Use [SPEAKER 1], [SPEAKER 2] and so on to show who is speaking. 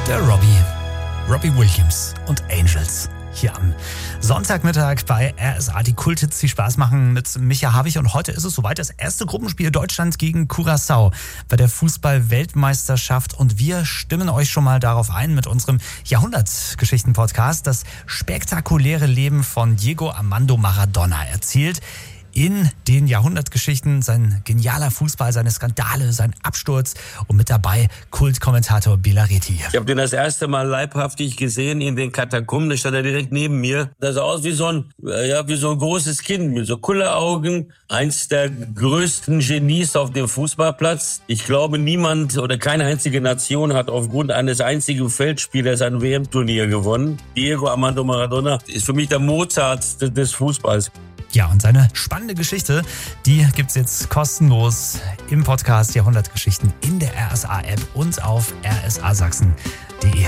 [SPEAKER 1] Der Robbie Williams und Angels. Hier am Sonntagmittag bei RSA. Die Kulthits, die Spaß machen mit Micha Havig. Und heute ist es soweit, das erste Gruppenspiel Deutschland gegen Curaçao bei der Fußball-Weltmeisterschaft. Und wir stimmen euch schon mal darauf ein mit unserem Jahrhundertgeschichten-Podcast. Das spektakuläre Leben von Diego Armando Maradona erzählt in den Jahrhundertgeschichten sein genialer Fußball, seine Skandale, sein Absturz und mit dabei Kultkommentator Bilaretti.
[SPEAKER 2] Ich habe den das erste Mal leibhaftig gesehen in den Katakomben, da stand er direkt neben mir. Das sah aus wie so ein großes Kind mit so Kulleraugen. Eins der größten Genies auf dem Fußballplatz. Ich glaube, niemand oder keine einzige Nation hat aufgrund eines einzigen Feldspielers ein WM-Turnier gewonnen. Diego Armando Maradona ist für mich der Mozart des Fußballs.
[SPEAKER 1] Ja, und seine spannende Geschichte, die gibt's jetzt kostenlos im Podcast Jahrhundertgeschichten in der RSA-App und auf rsasachsen.de.